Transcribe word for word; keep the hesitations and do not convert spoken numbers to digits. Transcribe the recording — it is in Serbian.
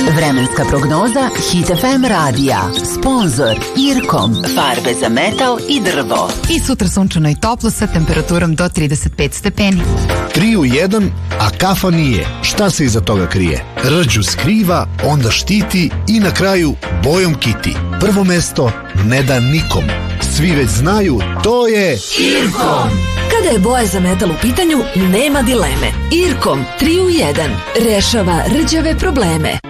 Vremenska prognoza Hit F M radija. Sponzor Irkom. Farbe za metal i drvo. I sutra sunčano i toplo sa temperaturom do trideset pet stepeni. Tri u jedan, a kafa nije. Šta se iza toga krije? Rđu skriva, onda štiti i na kraju bojom kiti. Prvo mesto ne da nikom. Svi već znaju, to je Irkom. Kada je boja za metal u pitanju, nema dileme. Irkom tri u jedan rešava rđave probleme.